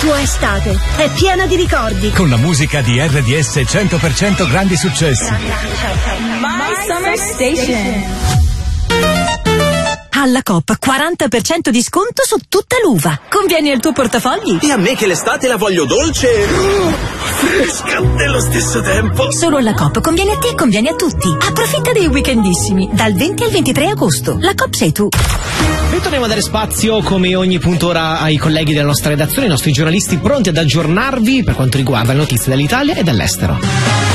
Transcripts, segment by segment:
tua estate è piena di ricordi. Con la musica di RDS 100% grandi successi. My Summer Station. Alla Coop 40% di sconto su tutta l'uva. Convieni al tuo portafogli. E a me che l'estate la voglio dolce, fresca nello stesso tempo. Solo alla Coop conviene a te e conviene a tutti. Approfitta dei weekendissimi dal 20 al 23 agosto. La Coop sei tu. Ritorniamo a dare spazio come ogni puntora ai colleghi della nostra redazione, i nostri giornalisti pronti ad aggiornarvi per quanto riguarda le notizie dall'Italia e dall'estero.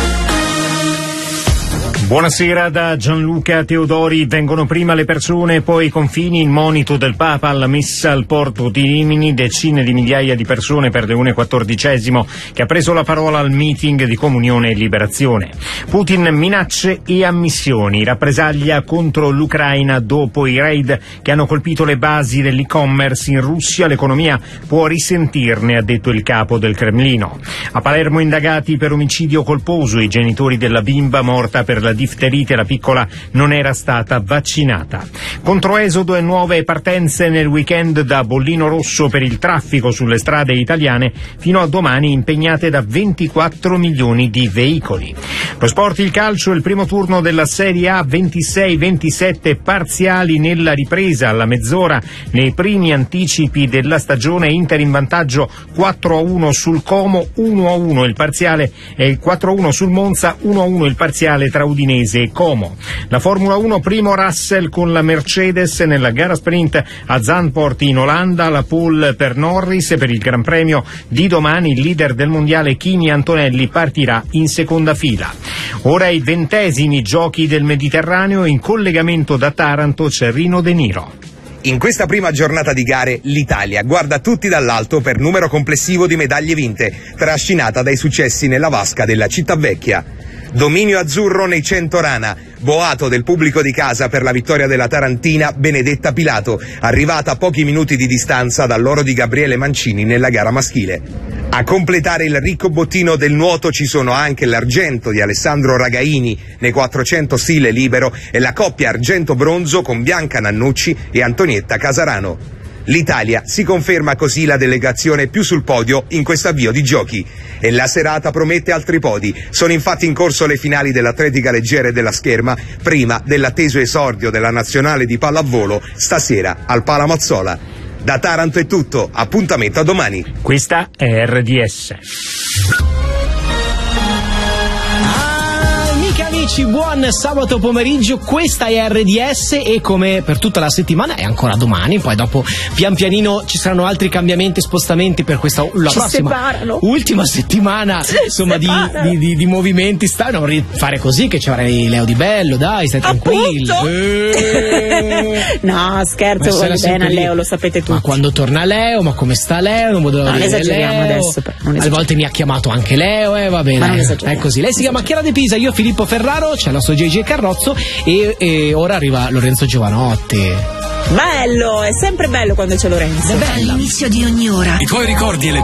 Buonasera da Gianluca Teodori. Vengono prima le persone, poi i confini. Il monito del Papa alla messa al porto di Rimini. Decine di migliaia di persone per Leone XIV, che ha preso la parola al meeting di Comunione e Liberazione. Putin minacce e ammissioni. Rappresaglia contro l'Ucraina dopo i raid che hanno colpito le basi dell'e-commerce in Russia. L'economia può risentirne, ha detto il capo del Cremlino. A Palermo indagati per omicidio colposo i genitori della bimba morta per la difterite. La piccola non era stata vaccinata. Controesodo e nuove partenze nel weekend da bollino rosso per il traffico sulle strade italiane, fino a domani impegnate da 24 milioni di veicoli. Lo sport, il calcio, il primo turno della Serie A, 26-27 parziali nella ripresa. Alla mezz'ora, nei primi anticipi della stagione, Inter in vantaggio 4-1 sul Como, 1-1 il parziale, e 4-1 sul Monza, 1-1 il parziale tra Udinese e Como. La Formula 1, primo Russell con la Mercedes nella gara sprint a Zandvoort in Olanda, la pole per Norris. Per il Gran Premio di domani il leader del mondiale Kimi Antonelli partirà in seconda fila. Ora i 20esimi Giochi del Mediterraneo. In collegamento da Taranto c'è Rino De Niro. In questa prima giornata di gare l'Italia guarda tutti dall'alto per numero complessivo di medaglie vinte, trascinata dai successi nella vasca della città vecchia. Dominio azzurro nei 100 rana, boato del pubblico di casa per la vittoria della tarantina Benedetta Pilato, arrivata a pochi minuti di distanza dall'oro di Gabriele Mancini nella gara maschile. A completare il ricco bottino del nuoto ci sono anche l'argento di Alessandro Ragaini nei 400 stile libero e la coppia argento-bronzo con Bianca Nannucci e Antonietta Casarano. L'Italia si conferma così la delegazione più sul podio in questo avvio di giochi e la serata promette altri podi. Sono infatti in corso le finali dell'atletica leggera e della scherma, prima dell'atteso esordio della nazionale di pallavolo stasera al Palamazzola. Da Taranto è tutto, appuntamento a domani. Questa è RDS. Amici, buon sabato pomeriggio, questa è RDS e come per tutta la settimana è ancora domani, poi dopo pian pianino ci saranno altri cambiamenti, spostamenti per questa la prossima ultima settimana, insomma di movimenti. Non vorrei fare così che ci avrei Leo Di Bello, dai, stai tranquillo. No, scherzo, voglio bene a Leo, lo sapete tutti. Ma quando torna Leo, ma come sta Leo? Non vedo esageriamo Leo. adesso. Alle volte mi ha chiamato anche Leo, va bene. Ma non esageriamo. È così. Lei si chiama Chiara De Pisa, io Filippo Ferraro, c'è il nostro JJ Carrozzo e ora arriva Lorenzo Giovanotti. Bello, è sempre bello quando c'è Lorenzo. All'inizio di ogni ora. I tuoi ricordi e le